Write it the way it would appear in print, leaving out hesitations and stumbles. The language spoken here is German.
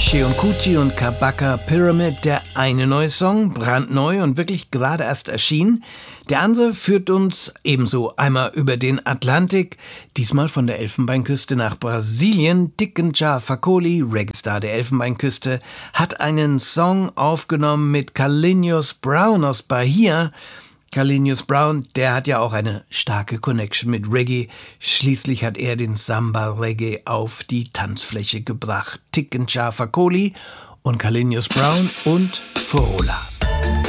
Che und Kuti und Kabaka Pyramid, der eine neue Song, brandneu und wirklich gerade erst erschienen. Der andere führt uns ebenso einmal über den Atlantik, diesmal von der Elfenbeinküste nach Brasilien. Tikenja Fakoly, Reggae-Star der Elfenbeinküste, hat einen Song aufgenommen mit Carlinhos Brown aus Bahia. Carlinhos Brown, der hat ja auch eine starke Connection mit Reggae. Schließlich hat er den Samba-Reggae auf die Tanzfläche gebracht. Tikenja Fakoly und Carlinhos Brown und Forola.